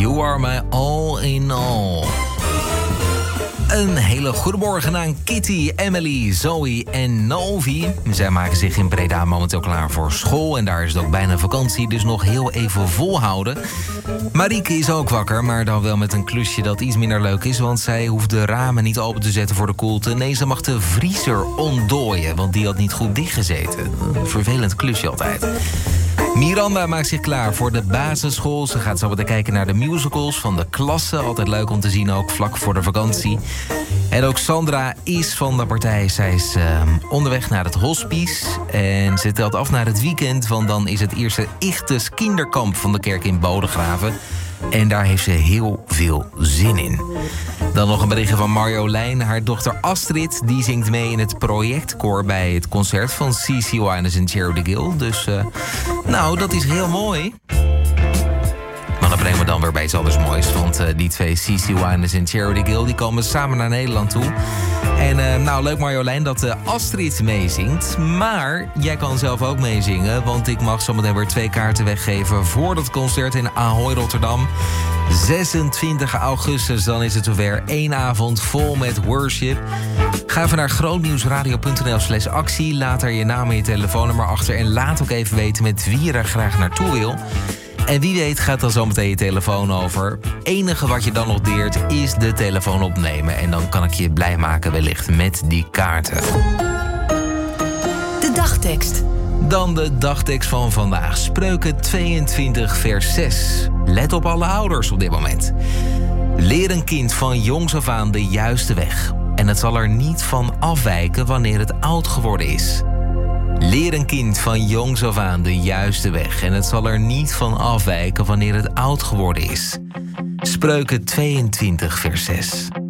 You are my all in all. Een hele goede morgen aan Kitty, Emily, Zoe en Novi. Zij maken zich in Breda momenteel klaar voor school. En daar is het ook bijna vakantie, dus nog heel even volhouden. Marieke is ook wakker, maar dan wel met een klusje dat iets minder leuk is. Want zij hoeft de ramen niet open te zetten voor de koelte. Nee, ze mag de vriezer ontdooien, want die had niet goed dichtgezeten. Een vervelend klusje altijd. Miranda maakt zich klaar voor de basisschool. Ze gaat zo meteen kijken naar de musicals van de klasse. Altijd leuk om te zien, ook vlak voor de vakantie. En ook Sandra is van de partij. Zij is onderweg naar het hospice. En ze telt af naar het weekend, want dan is het eerste Ichtes kinderkamp van de kerk in Bodegraven. En daar heeft ze heel veel zin in. Dan nog een berichtje van Marjolein. Haar dochter Astrid die zingt mee in het projectkoor bij het concert van CeCe Winans en Cherry Gill. Dus dat is heel mooi. Maar dan brengen we dan weer bij iets anders moois. Want die twee, CeCe Winans en Cherry Gill, die komen samen naar Nederland toe. En leuk Marjolein dat Astrid meezingt. Maar jij kan zelf ook meezingen. Want ik mag zometeen weer 2 kaarten weggeven voor dat concert in Ahoy, Rotterdam. 26 augustus, dan is het zover. 1 avond vol met worship. Ga even naar grootnieuwsradio.nl/actie. Laat er je naam en je telefoonnummer achter. En laat ook even weten met wie je er graag naartoe wil. En wie weet gaat dan zometeen je telefoon over. Enige wat je dan nog deert is de telefoon opnemen. En dan kan ik je blij maken wellicht met die kaarten. De dagtekst. Dan de dagtekst van vandaag. Spreuken 22 vers 6. Let op alle ouders op dit moment. Leer een kind van jongs af aan de juiste weg. En het zal er niet van afwijken wanneer het oud geworden is. Leer een kind van jongs af aan de juiste weg. En het zal er niet van afwijken wanneer het oud geworden is. Spreuken 22 vers 6.